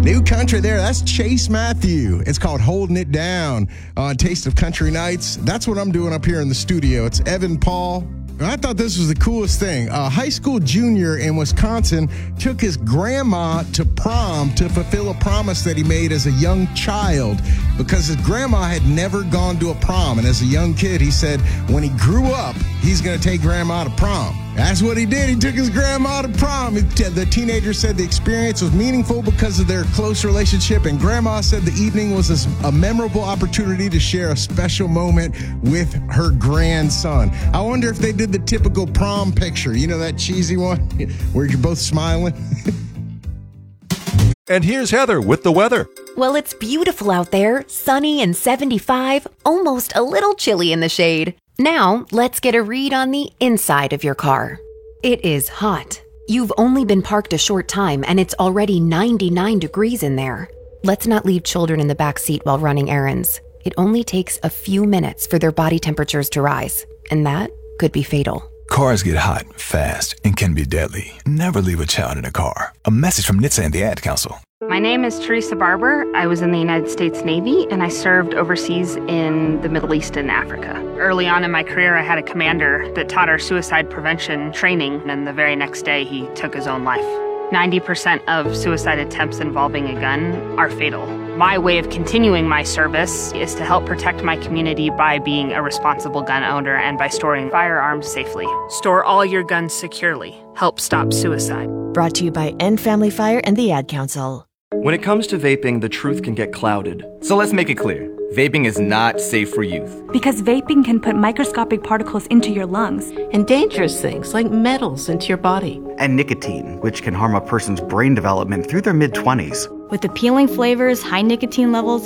New country there. That's Chase Matthew. It's called Holding It Down on Taste of Country Nights. That's what I'm doing up here in the studio. It's Evan Paul. I thought this was the coolest thing. A high school junior in Wisconsin took his grandma to prom to fulfill a promise that he made as a young child because his grandma had never gone to a prom. And as a young kid, he said when he grew up, he's going to take grandma to prom. That's what he did. He took his grandma to prom. The teenager said the experience was meaningful because of their close relationship, and grandma said the evening was a memorable opportunity to share a special moment with her grandson. I wonder if they did the typical prom picture. You know that cheesy one where you're both smiling? And here's Heather with the weather. Well, it's beautiful out there, sunny and 75, almost a little chilly in the shade. Now, let's get a read on the inside of your car. It is hot. You've only been parked a short time and it's already 99 degrees in there. Let's not leave children in the back seat while running errands. It only takes a few minutes for their body temperatures to rise, and that could be fatal. Cars get hot, fast, and can be deadly. Never leave a child in a car. A message from NHTSA and the Ad Council. My name is Teresa Barber. I was in the United States Navy, and I served overseas in the Middle East and Africa. Early on in my career, I had a commander that taught our suicide prevention training, and the very next day, he took his own life. 90% of suicide attempts involving a gun are fatal. My way of continuing my service is to help protect my community by being a responsible gun owner and by storing firearms safely. Store all your guns securely. Help stop suicide. Brought to you by End Family Fire and the Ad Council. When it comes to vaping, the truth can get clouded. So let's make it clear. Vaping is not safe for youth. Because vaping can put microscopic particles into your lungs. And dangerous things like metals into your body. And nicotine, which can harm a person's brain development through their mid-20s. With appealing flavors, high nicotine levels,